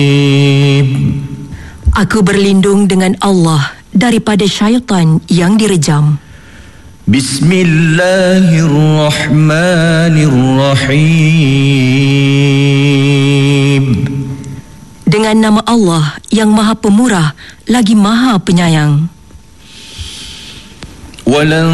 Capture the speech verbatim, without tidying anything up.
Aku berlindung dengan Allah daripada syaitan yang direjam. Bismillahirrahmanirrahim. Dengan nama Allah yang Maha Pemurah lagi Maha Penyayang. Walan